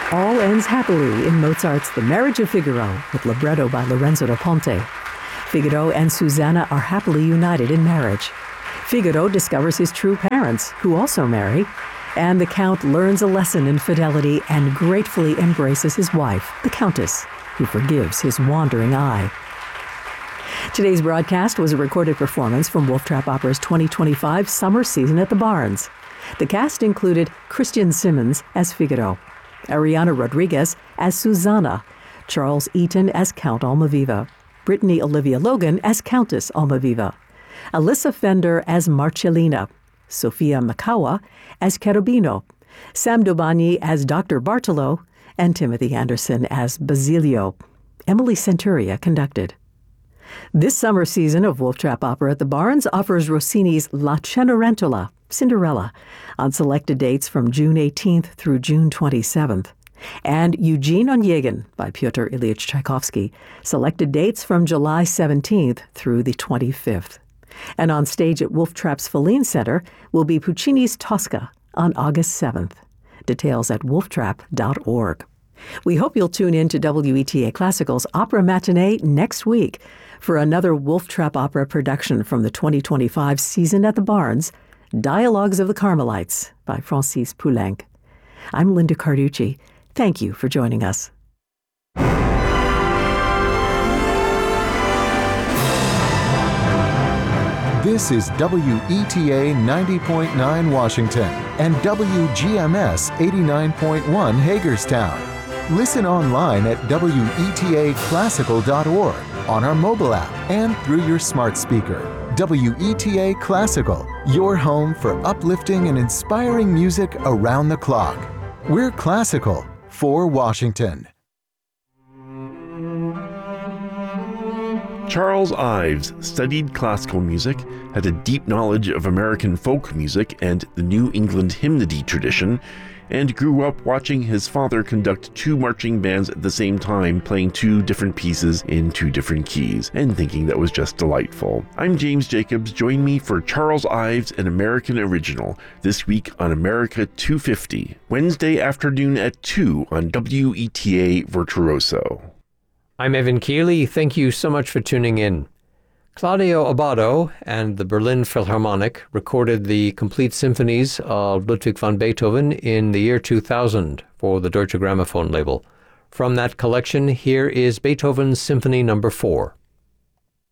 All ends happily in Mozart's The Marriage of Figaro, with libretto by Lorenzo da Ponte. Figaro and Susanna are happily united in marriage. Figaro discovers his true parents, who also marry, and the Count learns a lesson in fidelity and gratefully embraces his wife, the Countess, who forgives his wandering eye. Today's broadcast was a recorded performance from Wolf Trap Opera's 2025 summer season at the Barns. The cast included Christian Simmons as Figaro, Ariana Rodriguez as Susanna, Charles Eaton as Count Almaviva, Brittany Olivia Logan as Countess Almaviva, Alyssa Fender as Marcellina, Sophia Makawa as Cherubino, Sam Dobani as Dr. Bartolo, and Timothy Anderson as Basilio. Emily Centuria conducted. This summer season of Wolf Trap Opera at the Barns offers Rossini's La Cenerentola, Cinderella, on selected dates from June 18th through June 27th, and Eugene Onegin by Pyotr Ilyich Tchaikovsky, selected dates from July 17th through the 25th. And on stage at Wolf Trap's Feline Center will be Puccini's Tosca on August 7th. Details at wolftrap.org. We hope you'll tune in to WETA Classical's Opera Matinee next week for another Wolf Trap Opera production from the 2025 season at the Barns, Dialogues of the Carmelites by Francis Poulenc. I'm Linda Carducci. Thank you for joining us. This is WETA 90.9 Washington and WGMS 89.1 Hagerstown. Listen online at WETAclassical.org, on our mobile app, and through your smart speaker. WETA Classical, your home for uplifting and inspiring music around the clock. We're classical for Washington. Charles Ives studied classical music, had a deep knowledge of American folk music and the New England hymnody tradition, and grew up watching his father conduct two marching bands at the same time, playing two different pieces in two different keys, and thinking that was just delightful. I'm James Jacobs. Join me for Charles Ives, an American Original, this week on America 250, Wednesday afternoon at 2 on WETA Virtuoso. I'm Evan Keeley. Thank you so much for tuning in. Claudio Abbado and the Berlin Philharmonic recorded the complete symphonies of Ludwig van Beethoven in the year 2000 for the Deutsche Grammophon label. From that collection, here is Beethoven's Symphony No. 4.